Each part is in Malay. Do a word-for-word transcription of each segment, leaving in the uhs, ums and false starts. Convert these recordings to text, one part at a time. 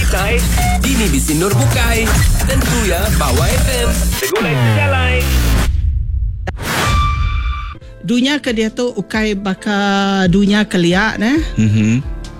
Kitai, Dini di Sinur Bukai, tentu ya Bawah F M. Segulai sejalai. Dunia ke dia tu ukai baka dunia keliak ne. Mhm.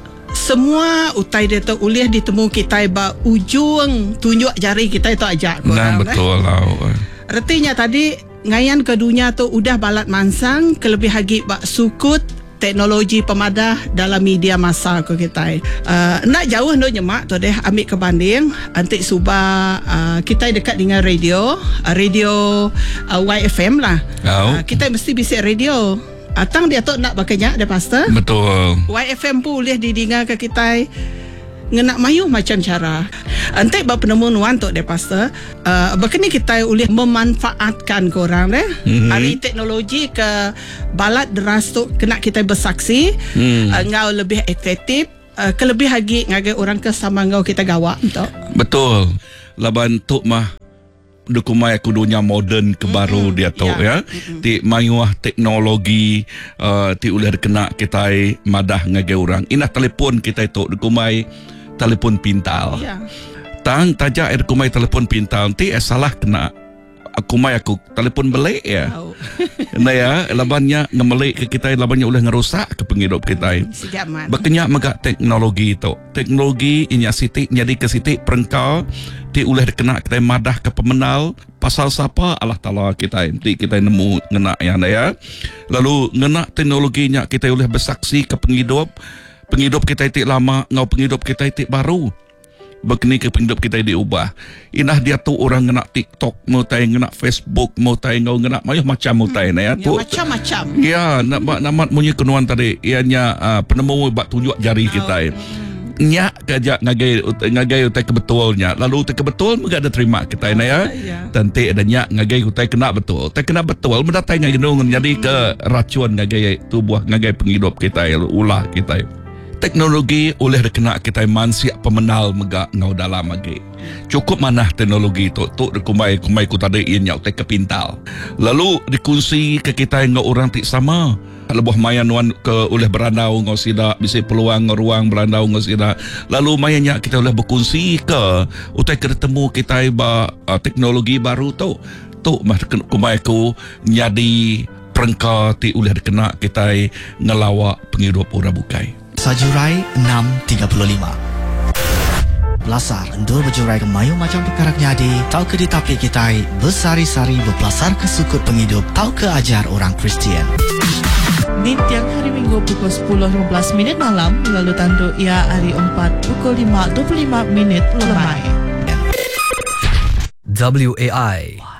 Semua utai dia tu ulih ditemu kita ba ujung tunjuk jari kita itu ajak korang. Nah, betul lah. Artinya tadi ngayan ke dunia tu udah balat mansang kelebih hagi bak sukut teknologi pemadah dalam media masa ke kita. Uh, nak jauh no nyemak tu deh ambil ke banding antik subah uh, kita dekat dengan radio, uh, radio uh, Y F M lah. Oh. Uh, kita mesti bisik radio. Atang dia tu nak bakanya dia pastor. Betul. Y F M pun boleh didengar ke kita ngenak mayu macam cara. Antai ba penemuan tu dia pastor. Uh, Bakini kita boleh memanfaatkan korang deh. Mm-hmm. Hari teknologi ke balat deras tu kena kita bersaksi. Mm. Uh, ngau lebih efektif. Uh, kelebih lagi ngagai orang ke sama ngau kita gawak tu. Betul. Laban tu mah dukumai aku dunia moden ke baru mm-hmm. dia tu yeah. ya. Mm-hmm. Ti mayuah teknologi uh, ti uleh kena kita madah ngagai orang. Inah telefon kita itu dukumai telefon pintar. Yeah. Tang tajak air kumai telefon pintar ti eh, salah kena aku mai aku telefon belik ya. Oh. Nah ya, labannya ngemelik ke kita, labannya ulah ngerusak ke penghidup kita. Berkenyak megak teknologi itu. Teknologi ini sitik jadi ke sitik perengkau ti ulah kena kita madah ke pemenal pasal siapa Allah Taala kita ti kita nemu ngena ya ya. Lalu ngena teknologinya kita ulah bersaksi ke penghidup. Penghidup kita itu lama, ngau penghidup kita itu baru. Begini ke penghidup kita diubah. Inah dia tu orang ngena TikTok, mau tay ngena Facebook, mau tay ngau ngena mayuh macam mau tay ya. Ya, macam-macam. Ya, nak namat munyi kenuan tadi. Ianya uh, penemu bak tunjuk jari kita. Oh. Nyak kajak ngagai ngagai utai kebetulnya. Lalu utai kebetul enggak ada terima kita ini ya. Tanti ada nyak ngagai utai kena betul. Utai kena betul mendatai ngagai nung jadi ke racun ngagai tubuh ngagai penghidup kita ulah kita. Teknologi oleh kena kita mansiak pemenal megak ngau dalam lagi. Cukup mana teknologi tu tu kumai kumai ku tadi ianya utai kepintal. Lalu dikunci ke kita ngau orang tik sama. Lebuh mayan wan ke oleh berandau ngau sida bisa peluang ngau ruang berandau ngau sida. Lalu mayannya kita oleh berkunci ke utai ketemu kita ba uh, teknologi baru tu. Tu mah kumai ku nyadi perengka ti oleh kena kita ngelawak penghidup orang bukai. Sajurai enam tiga puluh lima. Belasar endur berjurai ke mayu macam perkara nyadi. Tau ke ditapi kita bersari-sari berbelasar ke sukut penghidup. Tau ke ajar orang Kristian. Di tiang hari Minggu pukul sepuluh lima belas minit malam. Lalu tandu ia hari empat pukul lima dua puluh lima minit lemai. W A I